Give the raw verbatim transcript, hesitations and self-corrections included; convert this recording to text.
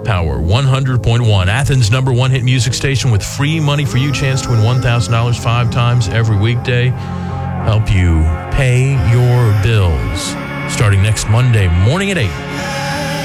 Power one hundred point one, Athens' number one hit music station with free money for you. Chance to win one thousand dollars five times every weekday. Help you pay your bills starting next Monday morning at eight.